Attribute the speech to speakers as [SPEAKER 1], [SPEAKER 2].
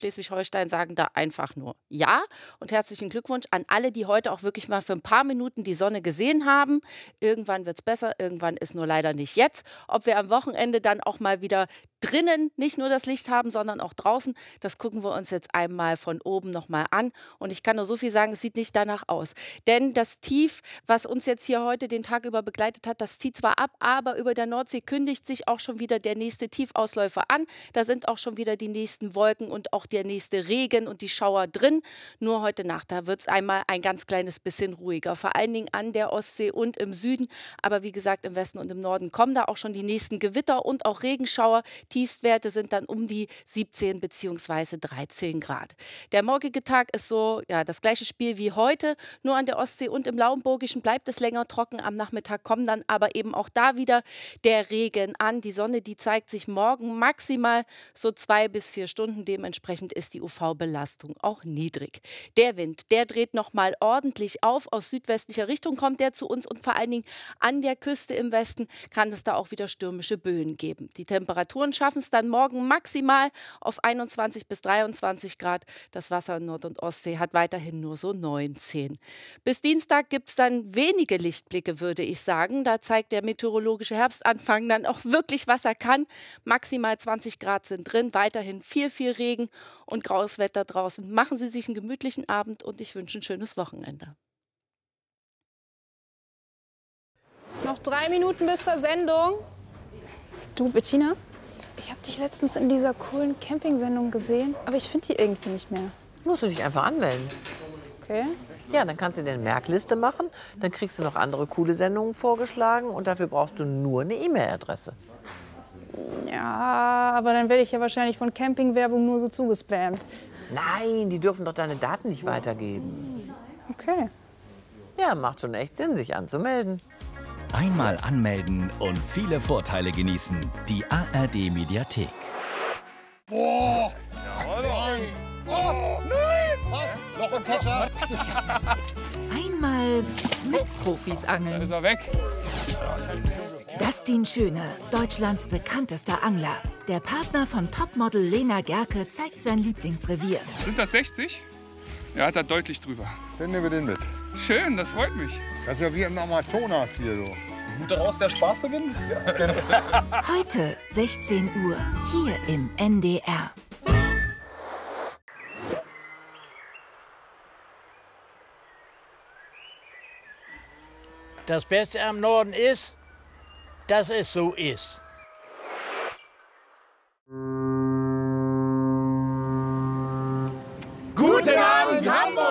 [SPEAKER 1] Schleswig-Holstein sagen da einfach nur ja und herzlichen Glückwunsch an alle, die heute auch wirklich mal für ein paar Minuten die Sonne gesehen haben. Irgendwann wird es besser, irgendwann ist nur leider nicht jetzt. Ob wir am Wochenende dann auch mal wieder drinnen nicht nur das Licht haben, sondern auch draußen, das gucken wir uns jetzt einmal von oben noch mal an. Und ich kann nur so viel sagen, es sieht nicht danach aus. Denn das Tief, was uns jetzt hier heute den Tag über begleitet hat, das zieht zwar ab, aber über der Nordsee kündigt sich auch schon wieder der nächste Tiefausläufer an. Da sind auch schon wieder die nächsten Wolken und auch der nächste Regen und die Schauer drin. Nur heute Nacht, da wird es einmal ein ganz kleines bisschen ruhiger, vor allen Dingen an der Ostsee und im Süden. Aber wie gesagt, im Westen und im Norden kommen da auch schon die nächsten Gewitter und auch Regenschauer. Tiefstwerte sind dann um die 17 bzw. 13 Grad. Der morgige Tag ist so, ja, das gleiche Spiel wie heute, nur an der Ostsee und im Lauenburgischen bleibt es länger trocken. Am Nachmittag kommt dann aber eben auch da wieder der Regen an. Die Sonne, die zeigt sich morgen maximal so 2 bis 4 Stunden. Dementsprechend ist die UV-Belastung auch niedrig. Der Wind, der dreht noch mal ordentlich auf. Aus südwestlicher Richtung kommt der zu uns und vor allen Dingen an der Küste im Westen kann es da auch wieder stürmische Böen geben. Die Temperaturen schaffen es dann morgen maximal auf 21 bis 23 Grad. Das Wasser in Nord- und Ostsee hat weiterhin nur so 19. Bis Dienstag gibt es dann wenige Lichtblicke, würde ich sagen. Da zeigt der meteorologische Herbstanfang dann auch wirklich, was er kann. Maximal 20 Grad sind drin, weiterhin viel Regen und graues Wetter draußen. Machen Sie sich einen gemütlichen Abend und ich wünsche ein schönes Wochenende.
[SPEAKER 2] Noch 3 Minuten bis zur Sendung. Du, Bettina, ich habe dich letztens in dieser coolen Camping-Sendung gesehen, aber ich finde die irgendwie nicht mehr.
[SPEAKER 3] Musst du dich einfach anmelden.
[SPEAKER 2] Okay.
[SPEAKER 3] Ja, dann kannst du dir eine Merkliste machen, dann kriegst du noch andere coole Sendungen vorgeschlagen und dafür brauchst du nur eine E-Mail-Adresse.
[SPEAKER 2] Ja, aber dann werde ich ja wahrscheinlich von Campingwerbung nur so zugespammt.
[SPEAKER 3] Nein, die dürfen doch deine Daten nicht weitergeben.
[SPEAKER 2] Okay.
[SPEAKER 3] Ja, macht schon echt Sinn, sich anzumelden.
[SPEAKER 4] Einmal anmelden und viele Vorteile genießen. Die ARD Mediathek.
[SPEAKER 5] Boah! Nein! Oh, nein! Was? Noch ein Kescher?
[SPEAKER 6] Einmal mit Profis
[SPEAKER 5] Da
[SPEAKER 6] angeln.
[SPEAKER 5] ist er weg.
[SPEAKER 6] Dustin Schöne, Deutschlands bekanntester Angler. Der Partner von Topmodel Lena Gerke zeigt sein Lieblingsrevier.
[SPEAKER 5] Sind das 60? Ja, hat er deutlich drüber.
[SPEAKER 7] Dann nehmen wir den mit.
[SPEAKER 5] Schön, das freut mich.
[SPEAKER 7] Das ist ja wie im Amazonas hier, du.
[SPEAKER 8] Gut daraus der Spaß beginnt?
[SPEAKER 6] Heute 16 Uhr, hier im NDR.
[SPEAKER 9] Das Beste am Norden ist, dass es so ist.
[SPEAKER 5] Guten Abend, Hamburg!